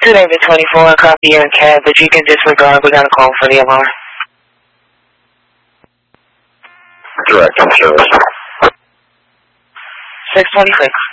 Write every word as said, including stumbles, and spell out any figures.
two David twenty-four, copy your cab, but you can disregard. We got a call for the alarm. Direct on service. six twenty-six.